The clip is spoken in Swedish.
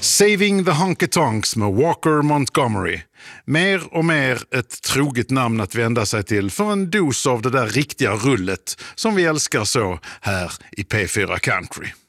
Saving the Honky Tonks med Walker Montgomery. Mer och mer ett troget namn att vända sig till för en dos av det där riktiga rullet som vi älskar så här i P4 Country.